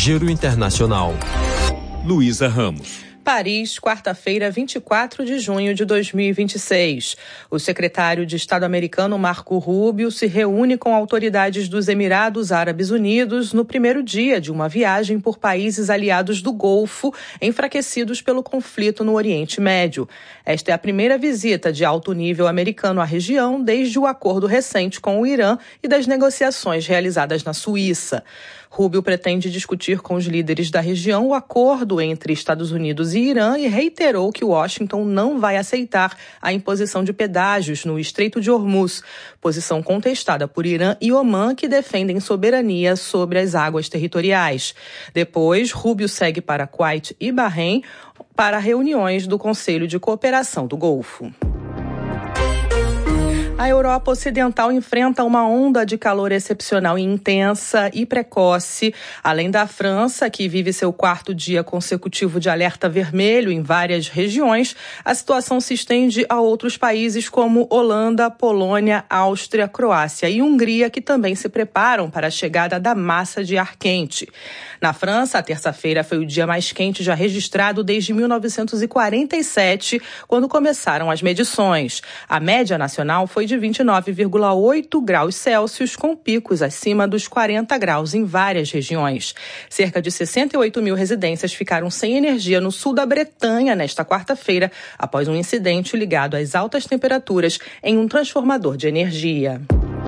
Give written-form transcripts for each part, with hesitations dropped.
Giro Internacional. Luísa Ramos. Paris, quarta-feira, 24 de junho de 2026. O secretário de Estado americano Marco Rubio se reúne com autoridades dos Emirados Árabes Unidos no primeiro dia de uma viagem por países aliados do Golfo, enfraquecidos pelo conflito no Oriente Médio. Esta é a primeira visita de alto nível americano à região desde o acordo recente com o Irã e das negociações realizadas na Suíça. Rubio pretende discutir com os líderes da região o acordo entre Estados Unidos e Irã e reiterou que Washington não vai aceitar a imposição de pedágios no Estreito de Hormuz, posição contestada por Irã e Omã, que defendem soberania sobre as águas territoriais. Depois, Rubio segue para Kuwait e Bahrein para reuniões do Conselho de Cooperação do Golfo. A Europa Ocidental enfrenta uma onda de calor excepcional e intensa e precoce. Além da França, que vive seu quarto dia consecutivo de alerta vermelho em várias regiões, a situação se estende a outros países como Holanda, Polônia, Áustria, Croácia e Hungria, que também se preparam para a chegada da massa de ar quente. Na França, a terça-feira foi o dia mais quente já registrado desde 1947, quando começaram as medições. A média nacional foi de 29,8 graus Celsius, com picos acima dos 40 graus em várias regiões. Cerca de 68 mil residências ficaram sem energia no sul da Bretanha nesta quarta-feira, após um incidente ligado às altas temperaturas em um transformador de energia.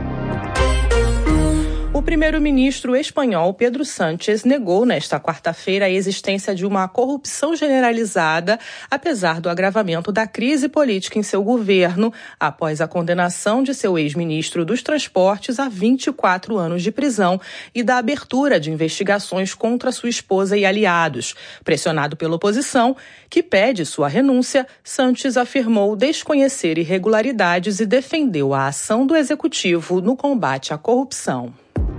O primeiro-ministro espanhol Pedro Sánchez negou nesta quarta-feira a existência de uma corrupção generalizada, apesar do agravamento da crise política em seu governo, após a condenação de seu ex-ministro dos Transportes a 24 anos de prisão e da abertura de investigações contra sua esposa e aliados. Pressionado pela oposição, que pede sua renúncia, Sánchez afirmou desconhecer irregularidades e defendeu a ação do executivo no combate à corrupção.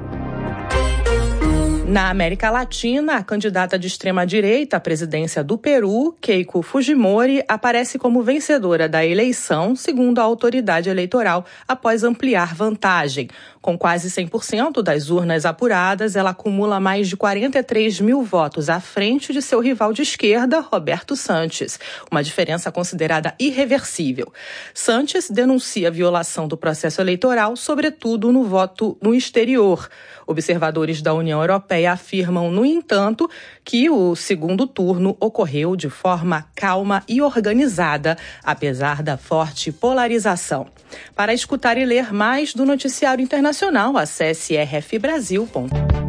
Na América Latina, a candidata de extrema-direita à presidência do Peru, Keiko Fujimori, aparece como vencedora da eleição, segundo a autoridade eleitoral, após ampliar vantagem. Com quase 100% das urnas apuradas, ela acumula mais de 43 mil votos à frente de seu rival de esquerda, Roberto Sanches, uma diferença considerada irreversível. Sanches denuncia a violação do processo eleitoral, sobretudo no voto no exterior. Observadores da União Europeia afirmam, no entanto, que o segundo turno ocorreu de forma calma e organizada, apesar da forte polarização. Para escutar e ler mais do noticiário internacional, acesse rfbrasil.com.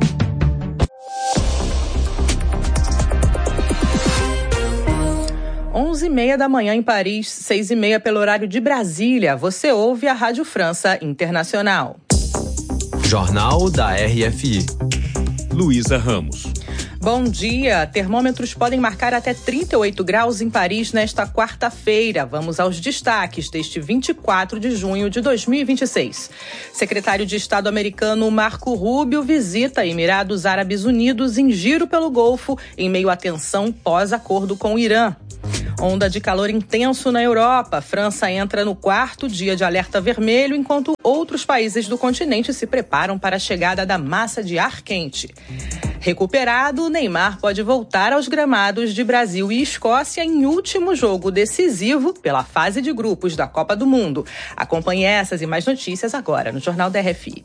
11h30 da manhã em Paris, 6h30 pelo horário de Brasília. Você ouve a Rádio França Internacional. Jornal da RFI. Luísa Ramos. Bom dia. Termômetros podem marcar até 38 graus em Paris nesta quarta-feira. Vamos aos destaques deste 24 de junho de 2026. Secretário de Estado americano Marco Rubio visita Emirados Árabes Unidos em giro pelo Golfo em meio à tensão pós-acordo com o Irã. Onda de calor intenso na Europa. França entra no quarto dia de alerta vermelho, enquanto outros países do continente se preparam para a chegada da massa de ar quente. Recuperado, Neymar pode voltar aos gramados de Brasil e Escócia em último jogo decisivo pela fase de grupos da Copa do Mundo. Acompanhe essas e mais notícias agora no Jornal da RFI.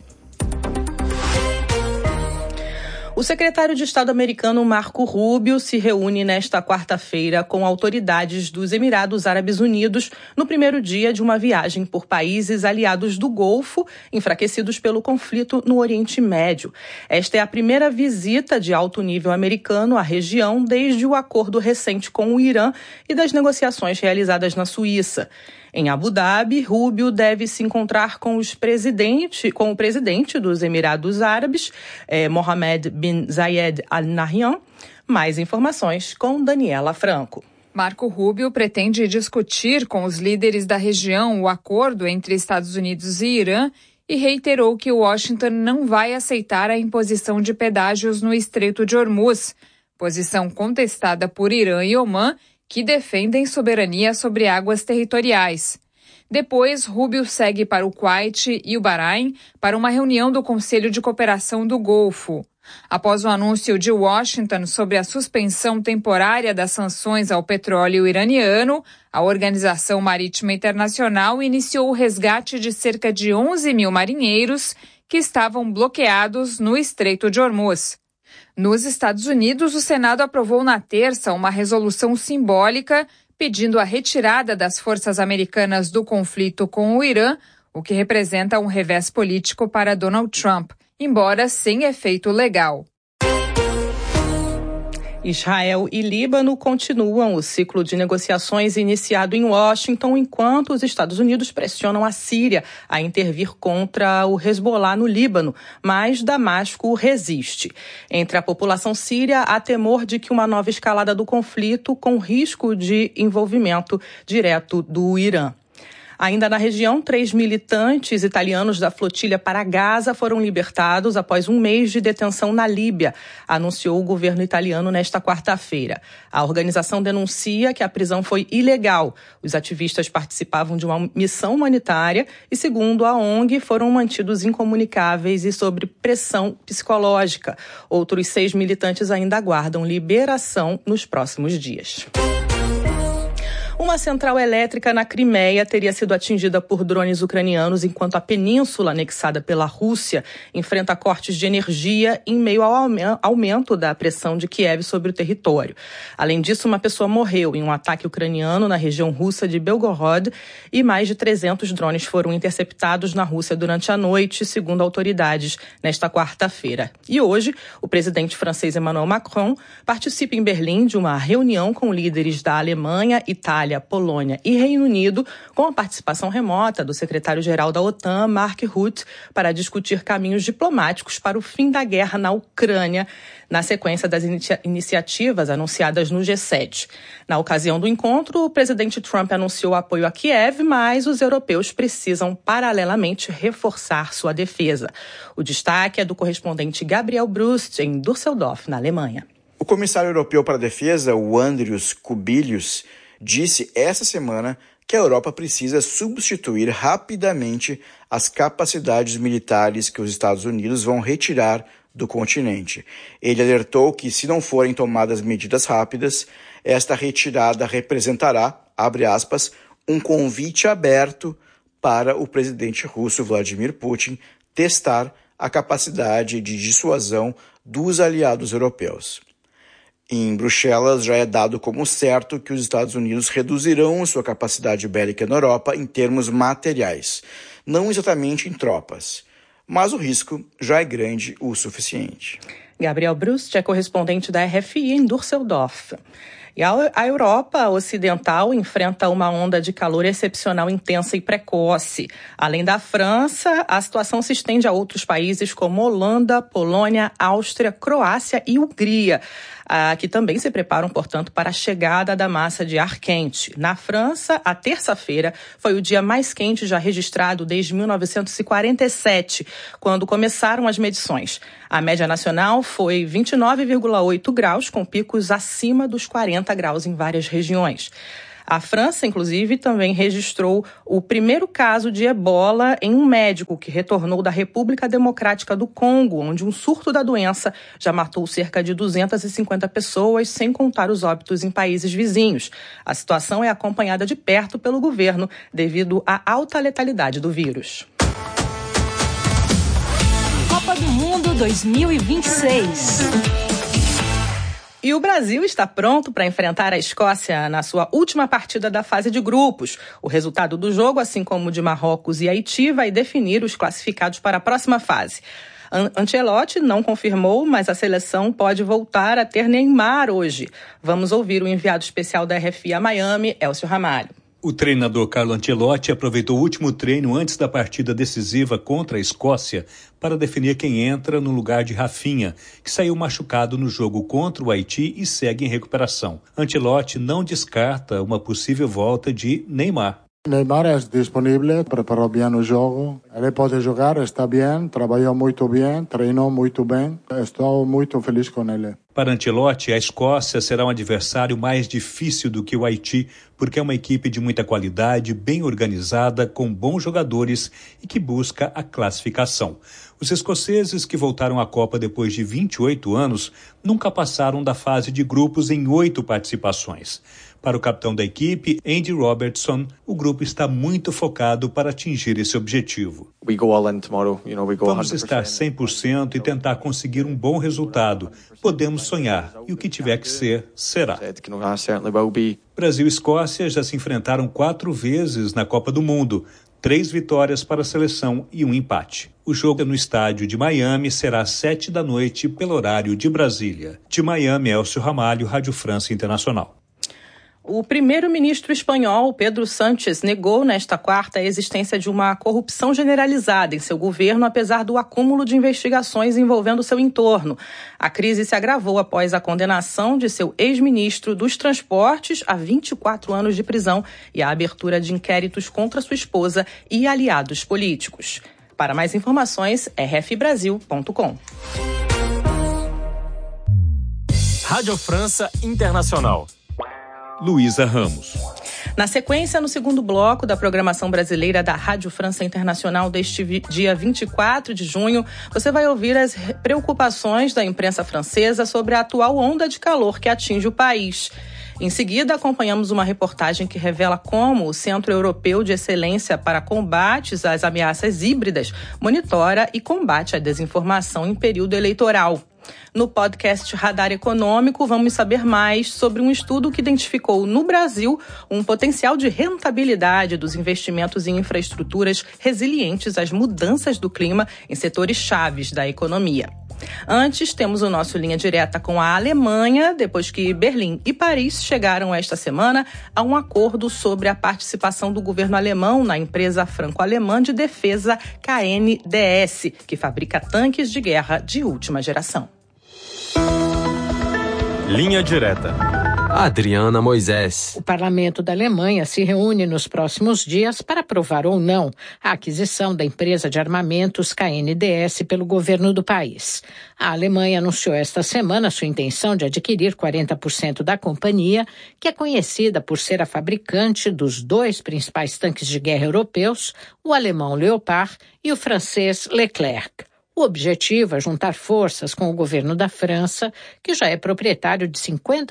O secretário de Estado americano Marco Rubio se reúne nesta quarta-feira com autoridades dos Emirados Árabes Unidos no primeiro dia de uma viagem por países aliados do Golfo, enfraquecidos pelo conflito no Oriente Médio. Esta é a primeira visita de alto nível americano à região desde o acordo recente com o Irã e das negociações realizadas na Suíça. Em Abu Dhabi, Rubio deve se encontrar com o presidente dos Emirados Árabes, Mohammed bin Zayed Al Nahyan. Mais informações com Daniela Franco. Marco Rubio pretende discutir com os líderes da região o acordo entre Estados Unidos e Irã e reiterou que Washington não vai aceitar a imposição de pedágios no Estreito de Hormuz, posição contestada por Irã e Omã, que defendem soberania sobre águas territoriais. Depois, Rubio segue para o Kuwait e o Bahrein para uma reunião do Conselho de Cooperação do Golfo. Após o anúncio de Washington sobre a suspensão temporária das sanções ao petróleo iraniano, a Organização Marítima Internacional iniciou o resgate de cerca de 11 mil marinheiros que estavam bloqueados no Estreito de Hormuz. Nos Estados Unidos, o Senado aprovou na terça uma resolução simbólica pedindo a retirada das forças americanas do conflito com o Irã, o que representa um revés político para Donald Trump, embora sem efeito legal. Israel e Líbano continuam o ciclo de negociações iniciado em Washington, enquanto os Estados Unidos pressionam a Síria a intervir contra o Hezbollah no Líbano, mas Damasco resiste. Entre a população síria, há temor de que uma nova escalada do conflito com risco de envolvimento direto do Irã. Ainda na região, 3 militantes italianos da flotilha para Gaza foram libertados após um mês de detenção na Líbia, anunciou o governo italiano nesta quarta-feira. A organização denuncia que a prisão foi ilegal. Os ativistas participavam de uma missão humanitária e, segundo a ONG, foram mantidos incomunicáveis e sob pressão psicológica. Outros 6 militantes ainda aguardam liberação nos próximos dias. Uma central elétrica na Crimeia teria sido atingida por drones ucranianos enquanto a península anexada pela Rússia enfrenta cortes de energia em meio ao aumento da pressão de Kiev sobre o território. Além disso, uma pessoa morreu em um ataque ucraniano na região russa de Belgorod e mais de 300 drones foram interceptados na Rússia durante a noite, segundo autoridades, nesta quarta-feira. E hoje, o presidente francês Emmanuel Macron participa em Berlim de uma reunião com líderes da Alemanha, Itália, Polônia e Reino Unido, com a participação remota do secretário-geral da OTAN, Mark Rutte, para discutir caminhos diplomáticos para o fim da guerra na Ucrânia, na sequência das iniciativas anunciadas no G7. Na ocasião do encontro, o presidente Trump anunciou apoio a Kiev, mas os europeus precisam, paralelamente, reforçar sua defesa. O destaque é do correspondente Gabriel Brust, em Düsseldorf, na Alemanha. O comissário europeu para a defesa, o Andrius Kubilius, disse essa semana que a Europa precisa substituir rapidamente as capacidades militares que os Estados Unidos vão retirar do continente. Ele alertou que, se não forem tomadas medidas rápidas, esta retirada representará, abre aspas, um convite aberto para o presidente russo Vladimir Putin testar a capacidade de dissuasão dos aliados europeus. Em Bruxelas, já é dado como certo que os Estados Unidos reduzirão sua capacidade bélica na Europa em termos materiais, não exatamente em tropas, mas o risco já é grande o suficiente. Gabriel Brust é correspondente da RFI em Düsseldorf. E a Europa Ocidental enfrenta uma onda de calor excepcional, intensa e precoce. Além da França, a situação se estende a outros países como Holanda, Polônia, Áustria, Croácia e Hungria, que também se preparam, portanto, para a chegada da massa de ar quente. Na França, a terça-feira foi o dia mais quente já registrado desde 1947, quando começaram as medições. A média nacional foi 29,8 graus, com picos acima dos 40 graus em várias regiões. A França, inclusive, também registrou o primeiro caso de ebola em um médico que retornou da República Democrática do Congo, onde um surto da doença já matou cerca de 250 pessoas, sem contar os óbitos em países vizinhos. A situação é acompanhada de perto pelo governo devido à alta letalidade do vírus. Copa do Mundo 2026. E o Brasil está pronto para enfrentar a Escócia na sua última partida da fase de grupos. O resultado do jogo, assim como o de Marrocos e Haiti, vai definir os classificados para a próxima fase. Ancelotti não confirmou, mas a seleção pode voltar a ter Neymar hoje. Vamos ouvir o enviado especial da RFI a Miami, Elcio Ramalho. O treinador Carlo Ancelotti aproveitou o último treino antes da partida decisiva contra a Escócia para definir quem entra no lugar de Rafinha, que saiu machucado no jogo contra o Haiti e segue em recuperação. Ancelotti não descarta uma possível volta de Neymar. Neymar é disponível, preparou bem o jogo, ele pode jogar, está bem, trabalhou muito bem, treinou muito bem, estou muito feliz com ele. Para Ancelotti, a Escócia será um adversário mais difícil do que o Haiti, porque é uma equipe de muita qualidade, bem organizada, com bons jogadores e que busca a classificação. Os escoceses, que voltaram à Copa depois de 28 anos, nunca passaram da fase de grupos em 8 participações. Para o capitão da equipe, Andy Robertson, o grupo está muito focado para atingir esse objetivo. Vamos estar 100% e tentar conseguir um bom resultado. Podemos sonhar e o que tiver que ser, será. Brasil e Escócia já se enfrentaram 4 vezes na Copa do Mundo. 3 vitórias para a seleção e 1 empate. O jogo no estádio de Miami será às 7 da noite pelo horário de Brasília. De Miami, Elcio Ramalho, Rádio França Internacional. O primeiro-ministro espanhol, Pedro Sánchez, negou nesta quarta a existência de uma corrupção generalizada em seu governo, apesar do acúmulo de investigações envolvendo seu entorno. A crise se agravou após a condenação de seu ex-ministro dos Transportes a 24 anos de prisão e a abertura de inquéritos contra sua esposa e aliados políticos. Para mais informações, rfbrasil.com. Rádio França Internacional. Luísa Ramos. Na sequência, no segundo bloco da programação brasileira da Rádio França Internacional deste dia 24 de junho, você vai ouvir as preocupações da imprensa francesa sobre a atual onda de calor que atinge o país. Em seguida, acompanhamos uma reportagem que revela como o Centro Europeu de Excelência para Combates às Ameaças Híbridas monitora e combate a desinformação em período eleitoral. No podcast Radar Econômico, vamos saber mais sobre um estudo que identificou no Brasil um potencial de rentabilidade dos investimentos em infraestruturas resilientes às mudanças do clima em setores chaves da economia. Antes, temos o nosso Linha Direta com a Alemanha, depois que Berlim e Paris chegaram esta semana a um acordo sobre a participação do governo alemão na empresa franco-alemã de defesa KNDS, que fabrica tanques de guerra de última geração. Linha Direta. Adriana Moisés. O parlamento da Alemanha se reúne nos próximos dias para aprovar ou não a aquisição da empresa de armamentos KNDS pelo governo do país. A Alemanha anunciou esta semana sua intenção de adquirir 40% da companhia, que é conhecida por ser a fabricante dos 2 principais tanques de guerra europeus, o alemão Leopard e o francês Leclerc. O objetivo é juntar forças com o governo da França, que já é proprietário de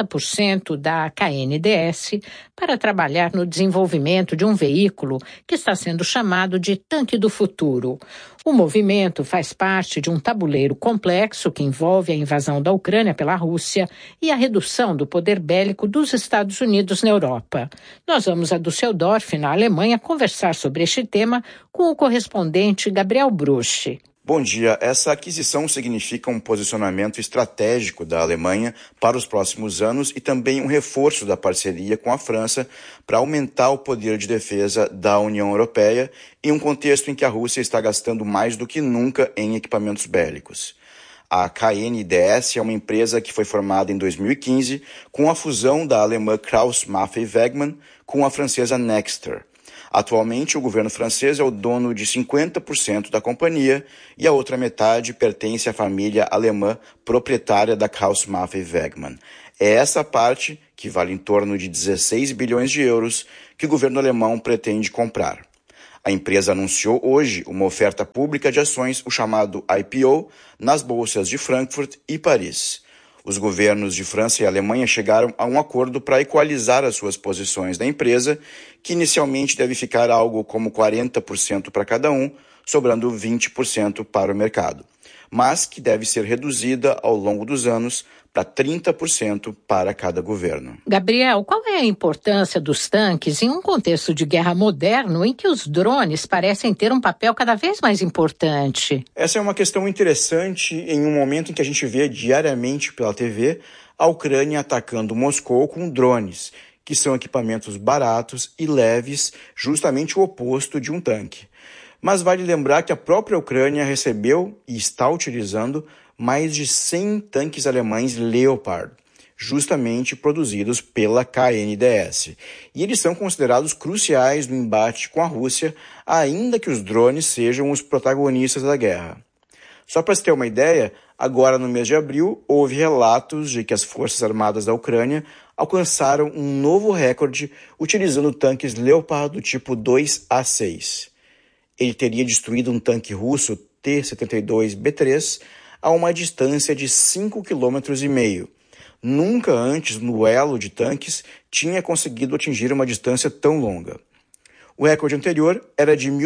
50% da KNDS, para trabalhar no desenvolvimento de um veículo que está sendo chamado de Tanque do Futuro. O movimento faz parte de um tabuleiro complexo que envolve a invasão da Ucrânia pela Rússia e a redução do poder bélico dos Estados Unidos na Europa. Nós vamos a Düsseldorf, na Alemanha, conversar sobre este tema com o correspondente Gabriel Bruch. Bom dia. Essa aquisição significa um posicionamento estratégico da Alemanha para os próximos anos e também um reforço da parceria com a França para aumentar o poder de defesa da União Europeia em um contexto em que a Rússia está gastando mais do que nunca em equipamentos bélicos. A KNDS é uma empresa que foi formada em 2015 com a fusão da alemã Krauss Maffei Wegmann com a francesa Nexter. Atualmente, o governo francês é o dono de 50% da companhia e a outra metade pertence à família alemã proprietária da Krauss Maffei Wegmann. É essa parte, que vale em torno de 16 bilhões de euros, que o governo alemão pretende comprar. A empresa anunciou hoje uma oferta pública de ações, o chamado IPO, nas bolsas de Frankfurt e Paris. Os governos de França e Alemanha chegaram a um acordo para equalizar as suas posições da empresa, que inicialmente deve ficar algo como 40% para cada um, sobrando 20% para o mercado, mas que deve ser reduzida ao longo dos anos para 30% para cada governo. Gabriel, qual é a importância dos tanques em um contexto de guerra moderno em que os drones parecem ter um papel cada vez mais importante? Essa é uma questão interessante em um momento em que a gente vê diariamente pela TV a Ucrânia atacando Moscou com drones, que são equipamentos baratos e leves, justamente o oposto de um tanque. Mas vale lembrar que a própria Ucrânia recebeu e está utilizando mais de 100 tanques alemães Leopard, justamente produzidos pela KNDS. E eles são considerados cruciais no embate com a Rússia, ainda que os drones sejam os protagonistas da guerra. Só para se ter uma ideia, agora no mês de abril, houve relatos de que as Forças Armadas da Ucrânia alcançaram um novo recorde utilizando tanques Leopard do tipo 2A6. Ele teria destruído um tanque russo T-72B3 a uma distância de 5,5 km. Nunca antes, no duelo de tanques, tinha conseguido atingir uma distância tão longa. O recorde anterior era de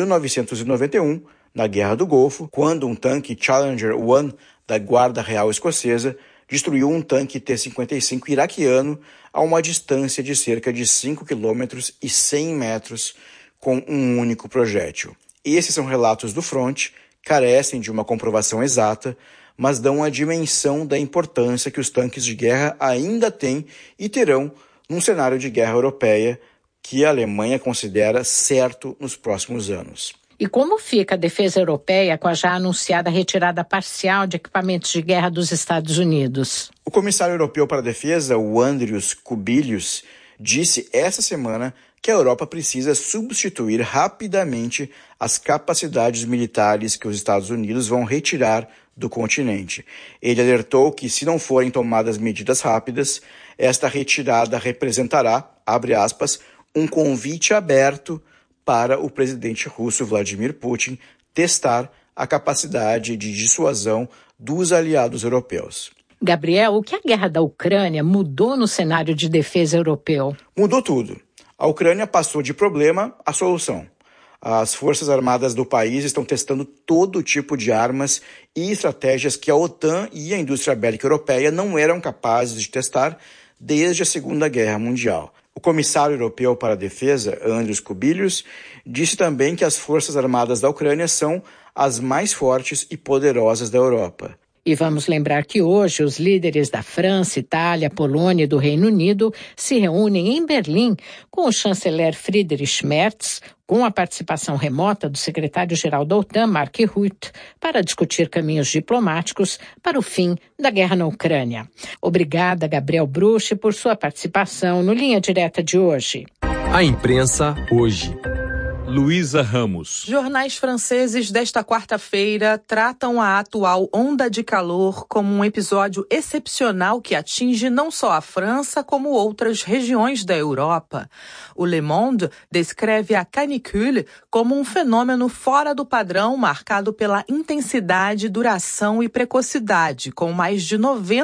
1991, na Guerra do Golfo, quando um tanque Challenger 1 da Guarda Real Escocesa destruiu um tanque T-55 iraquiano a uma distância de cerca de 5 km e 100 metros com um único projétil. Esses são relatos do fronte, carecem de uma comprovação exata, mas dão a dimensão da importância que os tanques de guerra ainda têm e terão num cenário de guerra europeia que a Alemanha considera certo nos próximos anos. E como fica a defesa europeia com a já anunciada retirada parcial de equipamentos de guerra dos Estados Unidos? O comissário europeu para a defesa, o Andrius Kubilius, disse essa semana que a Europa precisa substituir rapidamente as capacidades militares que os Estados Unidos vão retirar do continente. Ele alertou que, se não forem tomadas medidas rápidas, esta retirada representará, abre aspas, um convite aberto para o presidente russo Vladimir Putin testar a capacidade de dissuasão dos aliados europeus. Gabriel, o que a guerra da Ucrânia mudou no cenário de defesa europeu? Mudou tudo. A Ucrânia passou de problema à solução. As forças armadas do país estão testando todo tipo de armas e estratégias que a OTAN e a indústria bélica europeia não eram capazes de testar desde a Segunda Guerra Mundial. O comissário europeu para a defesa, Andrius Kubilius, disse também que as forças armadas da Ucrânia são as mais fortes e poderosas da Europa. E vamos lembrar que hoje os líderes da França, Itália, Polônia e do Reino Unido se reúnem em Berlim com o chanceler Friedrich Merz, com a participação remota do secretário-geral da OTAN, Mark Rutte, para discutir caminhos diplomáticos para o fim da guerra na Ucrânia. Obrigada, Gabriel Bruch, por sua participação no Linha Direta de hoje. A imprensa hoje. Luísa Ramos. Jornais franceses desta quarta-feira tratam a atual onda de calor como um episódio excepcional que atinge não só a França, como outras regiões da Europa. O Le Monde descreve a canicule como um fenômeno fora do padrão marcado pela intensidade, duração e precocidade, com mais de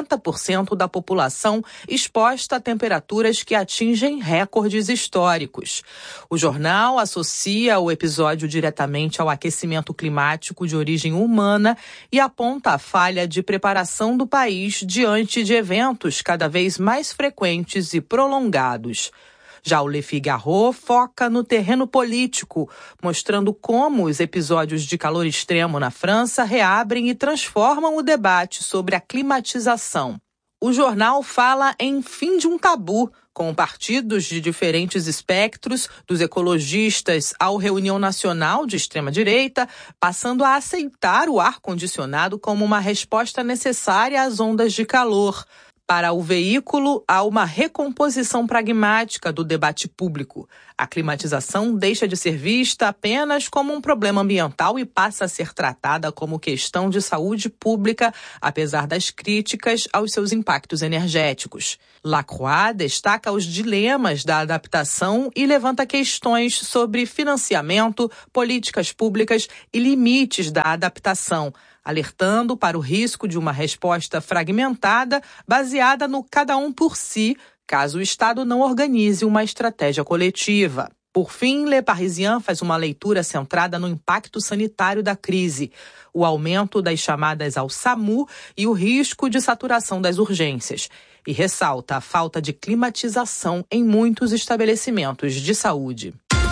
90% da população exposta a temperaturas que atingem recordes históricos. O jornal associa o episódio diretamente ao aquecimento climático de origem humana e aponta a falha de preparação do país diante de eventos cada vez mais frequentes e prolongados. Já o Le Figaro foca no terreno político, mostrando como os episódios de calor extremo na França reabrem e transformam o debate sobre a climatização. O jornal fala em fim de um tabu, com partidos de diferentes espectros, dos ecologistas ao Reunião Nacional de extrema-direita, passando a aceitar o ar-condicionado como uma resposta necessária às ondas de calor. Para o veículo, há uma recomposição pragmática do debate público. A climatização deixa de ser vista apenas como um problema ambiental e passa a ser tratada como questão de saúde pública, apesar das críticas aos seus impactos energéticos. Lacroix destaca os dilemas da adaptação e levanta questões sobre financiamento, políticas públicas e limites da adaptação, alertando para o risco de uma resposta fragmentada baseada no cada um por si, caso o Estado não organize uma estratégia coletiva. Por fim, Le Parisien faz uma leitura centrada no impacto sanitário da crise, o aumento das chamadas ao SAMU e o risco de saturação das urgências, e ressalta a falta de climatização em muitos estabelecimentos de saúde.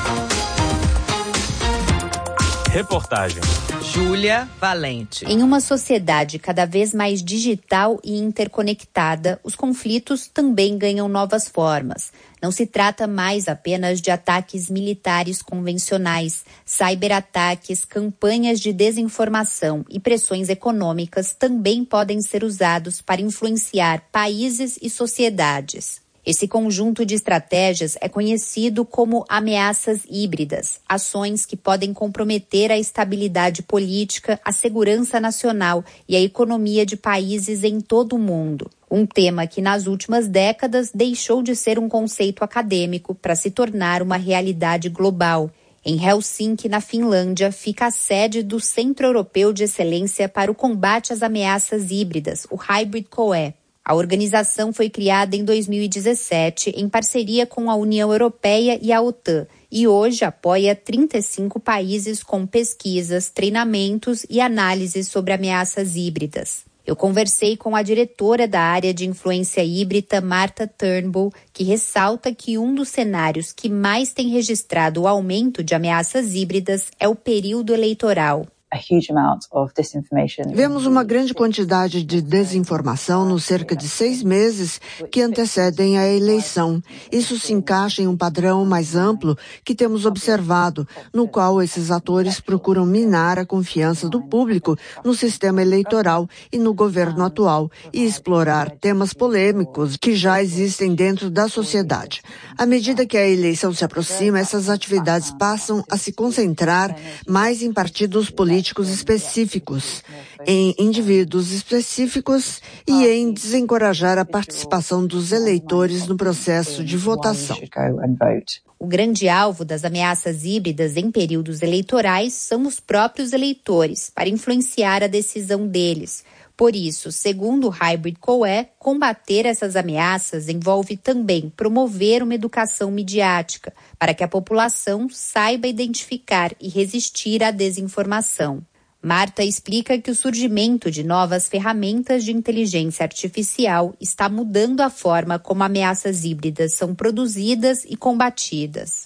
Reportagem Júlia Valente. Em uma sociedade cada vez mais digital e interconectada, os conflitos também ganham novas formas. Não se trata mais apenas de ataques militares convencionais, cyberataques, campanhas de desinformação e pressões econômicas também podem ser usados para influenciar países e sociedades. Esse conjunto de estratégias é conhecido como ameaças híbridas, ações que podem comprometer a estabilidade política, a segurança nacional e a economia de países em todo o mundo. Um tema que nas últimas décadas deixou de ser um conceito acadêmico para se tornar uma realidade global. Em Helsinki, na Finlândia, fica a sede do Centro Europeu de Excelência para o Combate às Ameaças Híbridas, o Hybrid COE. A organização foi criada em 2017 em parceria com a União Europeia e a OTAN e hoje apoia 35 países com pesquisas, treinamentos e análises sobre ameaças híbridas. Eu conversei com a diretora da área de influência híbrida, Marta Turnbull, que ressalta que um dos cenários que mais tem registrado o aumento de ameaças híbridas é o período eleitoral. Vemos uma grande quantidade de desinformação nos cerca de 6 meses que antecedem a eleição. Isso se encaixa em um padrão mais amplo que temos observado, no qual esses atores procuram minar a confiança do público no sistema eleitoral e no governo atual e explorar temas polêmicos que já existem dentro da sociedade. À medida que a eleição se aproxima, essas atividades passam a se concentrar mais em partidos políticos específicos, em indivíduos específicos e em desencorajar a participação dos eleitores no processo de votação. O grande alvo das ameaças híbridas em períodos eleitorais são os próprios eleitores, para influenciar a decisão deles. Por isso, segundo o Hybrid COE, combater essas ameaças envolve também promover uma educação midiática, para que a população saiba identificar e resistir à desinformação. Marta explica que o surgimento de novas ferramentas de inteligência artificial está mudando a forma como ameaças híbridas são produzidas e combatidas.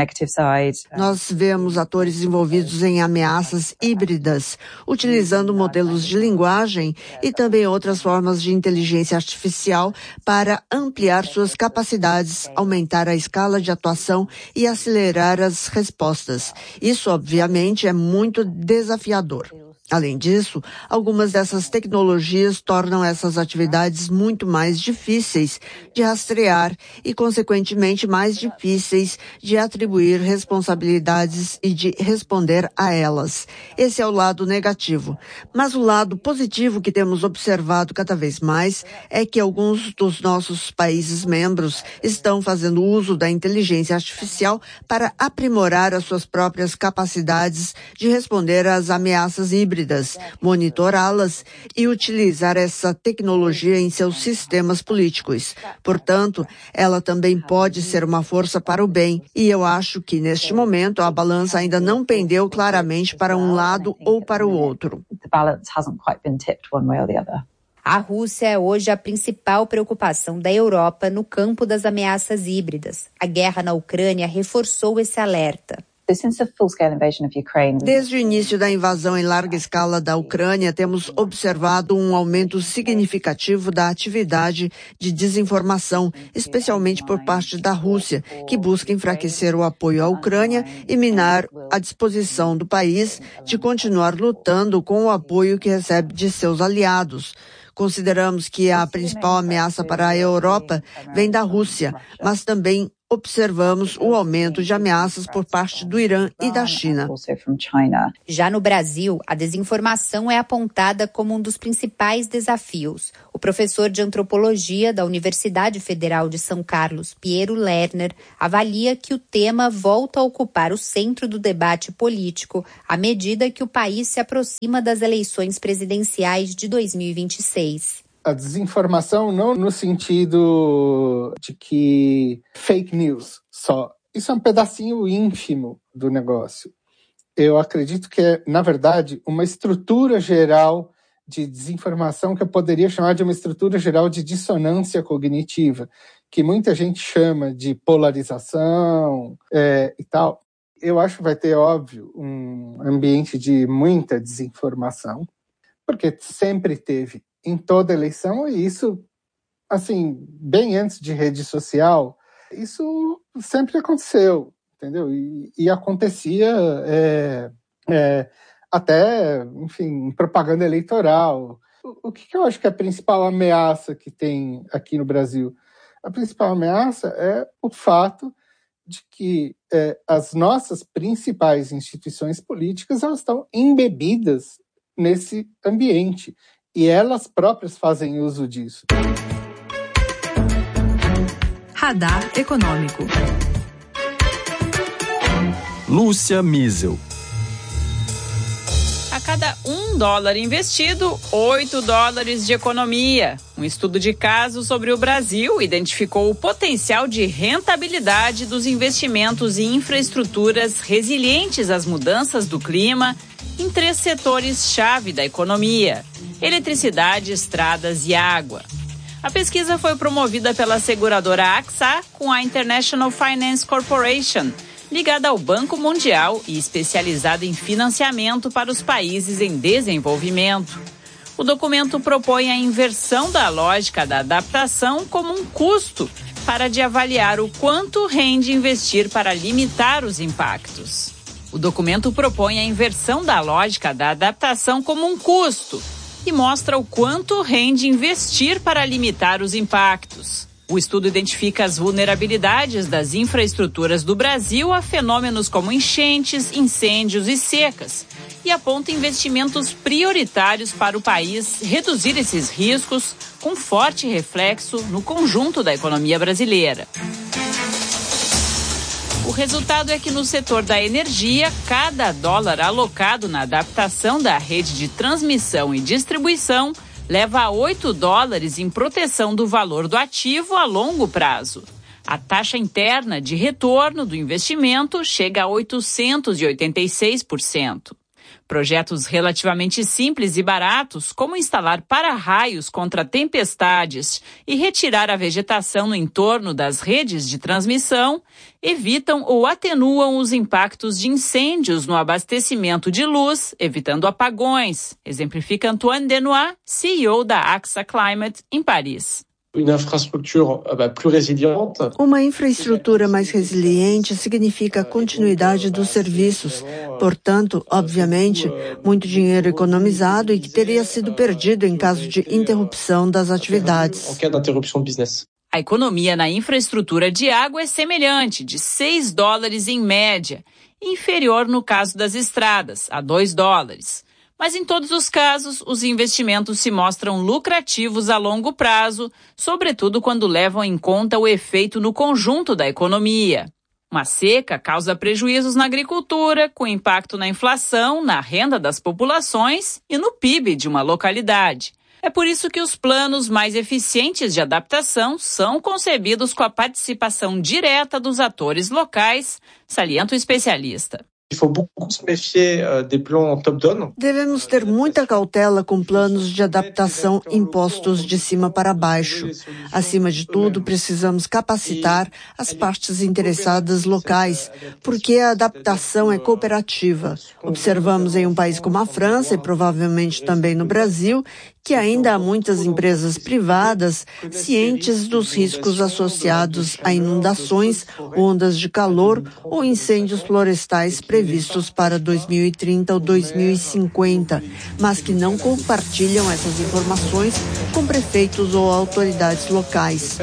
Nós vemos atores envolvidos em ameaças híbridas, utilizando modelos de linguagem e também outras formas de inteligência artificial para ampliar suas capacidades, aumentar a escala de atuação e acelerar as respostas. Isso, obviamente, é muito desafiador. Além disso, algumas dessas tecnologias tornam essas atividades muito mais difíceis de rastrear e, consequentemente, mais difíceis de atribuir responsabilidades e de responder a elas. Esse é o lado negativo. Mas o lado positivo que temos observado cada vez mais é que alguns dos nossos países membros estão fazendo uso da inteligência artificial para aprimorar as suas próprias capacidades de responder às ameaças híbridas, monitorá-las e utilizar essa tecnologia em seus sistemas políticos. Portanto, ela também pode ser uma força para o bem. E eu acho que, neste momento, a balança ainda não pendeu claramente para um lado ou para o outro. A Rússia é hoje a principal preocupação da Europa no campo das ameaças híbridas. A guerra na Ucrânia reforçou esse alerta. Desde o início da invasão em larga escala da Ucrânia, temos observado um aumento significativo da atividade de desinformação, especialmente por parte da Rússia, que busca enfraquecer o apoio à Ucrânia e minar a disposição do país de continuar lutando com o apoio que recebe de seus aliados. Consideramos que a principal ameaça para a Europa vem da Rússia, mas também observamos o aumento de ameaças por parte do Irã e da China. Já no Brasil, a desinformação é apontada como um dos principais desafios. O professor de antropologia da Universidade Federal de São Carlos, Piero Lerner, avalia que o tema volta a ocupar o centro do debate político à medida que o país se aproxima das eleições presidenciais de 2026. A desinformação não no sentido de que fake news só. Isso é um pedacinho ínfimo do negócio. Eu acredito que é, na verdade, uma estrutura geral de desinformação que eu poderia chamar de uma estrutura geral de dissonância cognitiva, que muita gente chama de polarização e tal. Eu acho que vai ter, óbvio, um ambiente de muita desinformação, porque sempre teve em toda eleição, e isso, assim, bem antes de rede social, isso sempre aconteceu, entendeu? E acontecia até, enfim, em propaganda eleitoral. O que eu acho que é a principal ameaça que tem aqui no Brasil? A principal ameaça é o fato de que as nossas principais instituições políticas, elas estão embebidas nesse ambiente. E elas próprias fazem uso disso. Radar Econômico. Lúcia Miesel. A cada $1 investido, $8 de economia. Um estudo de caso sobre o Brasil identificou o potencial de rentabilidade dos investimentos em infraestruturas resilientes às mudanças do clima em 3 setores-chave da economia: eletricidade, estradas e água. A pesquisa foi promovida pela seguradora AXA com a International Finance Corporation, ligada ao Banco Mundial e especializada em financiamento para os países em desenvolvimento. O documento propõe a inversão da lógica da adaptação como um custo para de avaliar o quanto rende investir para limitar os impactos. O documento propõe a inversão da lógica da adaptação como um custo e mostra o quanto rende investir para limitar os impactos. O estudo identifica as vulnerabilidades das infraestruturas do Brasil a fenômenos como enchentes, incêndios e secas e aponta investimentos prioritários para o país reduzir esses riscos, com forte reflexo no conjunto da economia brasileira. O resultado é que no setor da energia, cada dólar alocado na adaptação da rede de transmissão e distribuição leva a $8 em proteção do valor do ativo a longo prazo. A taxa interna de retorno do investimento chega a 886%. Projetos relativamente simples e baratos, como instalar para-raios contra tempestades e retirar a vegetação no entorno das redes de transmissão, evitam ou atenuam os impactos de incêndios no abastecimento de luz, evitando apagões, exemplifica Antoine Denois, CEO da AXA Climate, em Paris. Uma infraestrutura mais resiliente significa a continuidade dos serviços. Portanto, obviamente, muito dinheiro economizado e que teria sido perdido em caso de interrupção das atividades. A economia na infraestrutura de água é semelhante, de $6 em média, inferior no caso das estradas, a $2. Mas em todos os casos, os investimentos se mostram lucrativos a longo prazo, sobretudo quando levam em conta o efeito no conjunto da economia. Uma seca causa prejuízos na agricultura, com impacto na inflação, na renda das populações e no PIB de uma localidade. É por isso que os planos mais eficientes de adaptação são concebidos com a participação direta dos atores locais, salienta o especialista. Devemos ter muita cautela com planos de adaptação impostos de cima para baixo. Acima de tudo, precisamos capacitar as partes interessadas locais, porque a adaptação é cooperativa. Observamos em um país como a França, e provavelmente também no Brasil, que ainda há muitas empresas privadas cientes dos riscos associados a inundações, ondas de calor ou incêndios florestais previstos para 2030 ou 2050, mas que não compartilham essas informações com prefeitos ou autoridades locais.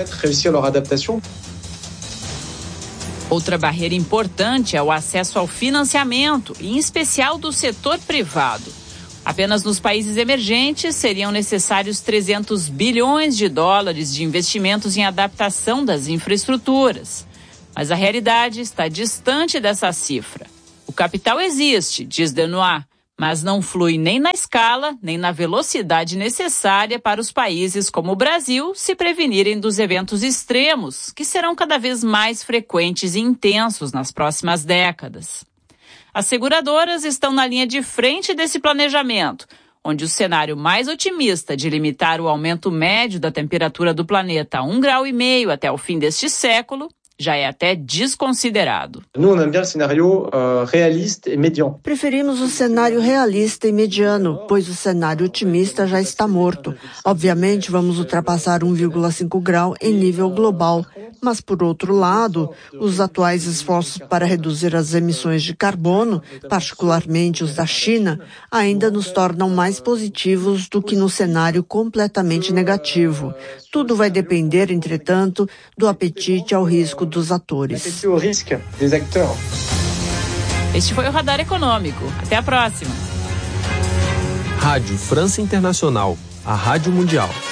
Outra barreira importante é o acesso ao financiamento, em especial do setor privado. Apenas nos países emergentes seriam necessários $300 bilhões de investimentos em adaptação das infraestruturas. Mas a realidade está distante dessa cifra. O capital existe, diz Denois, mas não flui nem na escala, nem na velocidade necessária para os países como o Brasil se prevenirem dos eventos extremos, que serão cada vez mais frequentes e intensos nas próximas décadas. As seguradoras estão na linha de frente desse planejamento, onde o cenário mais otimista de limitar o aumento médio da temperatura do planeta a 1,5 graus até o fim deste século já é até desconsiderado. Preferimos o cenário realista e mediano, pois o cenário otimista já está morto. Obviamente, vamos ultrapassar 1,5 grau em nível global. Mas, por outro lado, os atuais esforços para reduzir as emissões de carbono, particularmente os da China, ainda nos tornam mais positivos do que no cenário completamente negativo. Tudo vai depender, entretanto, do apetite ao risco dos atores. Este foi o Radar Econômico. Até a próxima. Rádio França Internacional, a Rádio Mundial.